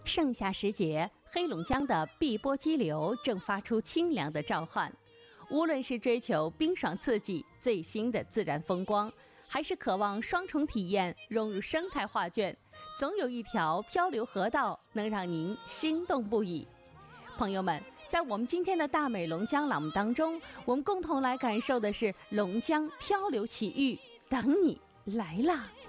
盛夏时节，黑龙江的碧波激流正发出清凉的召唤。无论是追求冰爽刺激、最新的自然风光，还是渴望双重体验融入生态画卷，总有一条漂流河道能让您心动不已。朋友们，在我们今天的大美龙江栏目当中，我们共同来感受的是龙江漂流奇遇，等你来啦！